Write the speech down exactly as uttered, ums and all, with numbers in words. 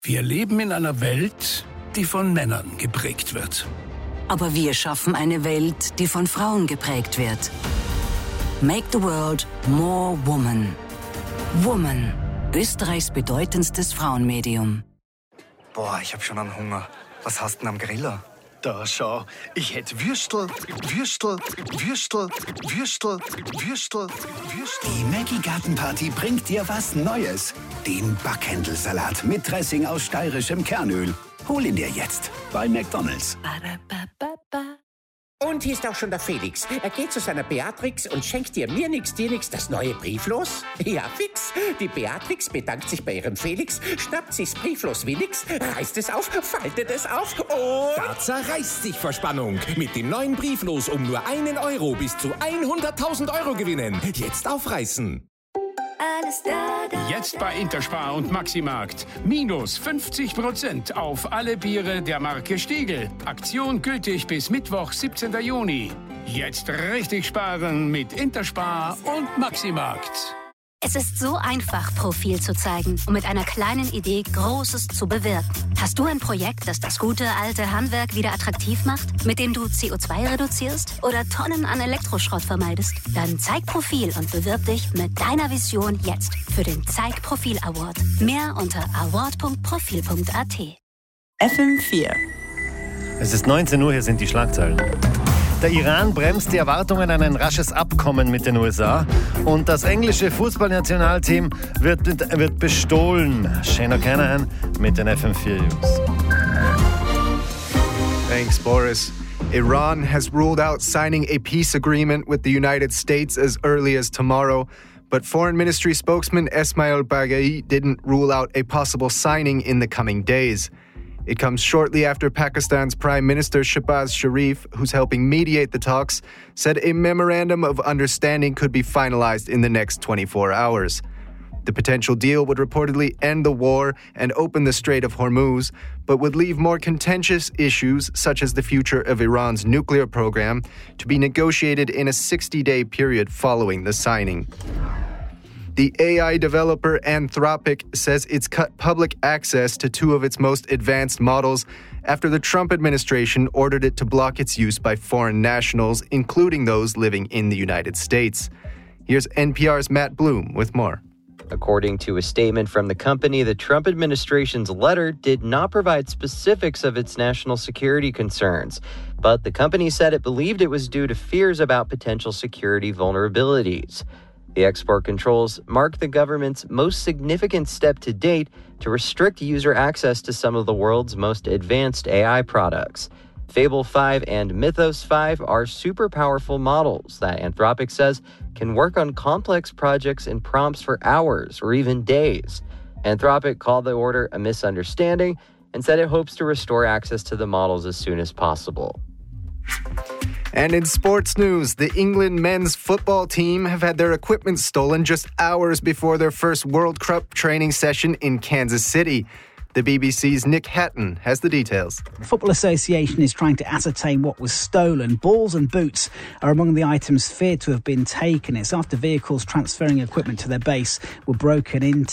Wir leben in einer Welt, die von Männern geprägt wird. Aber wir schaffen eine Welt, die von Frauen geprägt wird. Make the world more woman. Woman, Österreichs bedeutendstes Frauenmedium. Boah, ich hab schon einen Hunger. Was hast du denn am Griller? Da, schau. Ich hätte Würstel, Würstel, Würstel, Würstel, Würstel, Würstel. Die Maggi Gartenparty bringt dir was Neues. Den Backhändelsalat mit Dressing aus steirischem Kernöl. Hol ihn dir jetzt bei McDonald's. Und hier ist auch schon der Felix. Er geht zu seiner Beatrix und schenkt dir mir nix, dir nix das neue Brieflos. Ja, fix. Die Beatrix bedankt sich bei ihrem Felix, schnappt sich's Brieflos wie nix, reißt es auf, faltet es auf und... Da zerreißt sich vor Spannung. Mit dem neuen Brieflos um nur einen Euro bis zu hunderttausend Euro gewinnen. Jetzt aufreißen. Alles da, da, Jetzt bei Interspar und Maximarkt. Minus fünfzig Prozent auf alle Biere der Marke Stiegl. Aktion gültig bis Mittwoch, siebzehnten Juni. Jetzt richtig sparen mit Interspar und Maximarkt. Es ist so einfach, Profil zu zeigen und mit einer kleinen Idee Großes zu bewirken. Hast du ein Projekt, das das gute alte Handwerk wieder attraktiv macht, mit dem du C O zwei reduzierst oder Tonnen an Elektroschrott vermeidest? Dann zeig Profil und bewirb dich mit deiner Vision jetzt für den Zeig Profil Award. Mehr unter award punkt profil punkt a t. F M vier. Es ist neunzehn Uhr, hier sind die Schlagzeilen. Der Iran bremst die Erwartungen an ein rasches Abkommen mit den U S A und das englische Fußballnationalteam wird, wird bestohlen. Shane O'Callaghan mit den F M vier News. Thanks, Boris. Iran has ruled out signing a peace agreement with the United States as early as tomorrow, but Foreign Ministry spokesman Esmail Baghai didn't rule out a possible signing in the coming days. It comes shortly after Pakistan's Prime Minister Shehbaz Sharif, who's helping mediate the talks, said a memorandum of understanding could be finalized in the next twenty-four hours. The potential deal would reportedly end the war and open the Strait of Hormuz, but would leave more contentious issues, such as the future of Iran's nuclear program, to be negotiated in a sixty-day period following the signing. The A I developer Anthropic says it's cut public access to two of its most advanced models after the Trump administration ordered it to block its use by foreign nationals, including those living in the United States. Here's N P R's Matt Bloom with more. According to a statement from the company, the Trump administration's letter did not provide specifics of its national security concerns, but the company said it believed it was due to fears about potential security vulnerabilities. The export controls mark the government's most significant step to date to restrict user access to some of the world's most advanced A I products. Fable five and Mythos five are super powerful models that Anthropic says can work on complex projects in prompts for hours or even days. Anthropic called the order a misunderstanding and said it hopes to restore access to the models as soon as possible. And in sports news, the England men's football team have had their equipment stolen just hours before their first World Cup training session in Kansas City. The B B C's Nick Hatton has the details. The Football Association is trying to ascertain what was stolen. Balls and boots are among the items feared to have been taken. It's after vehicles transferring equipment to their base were broken into.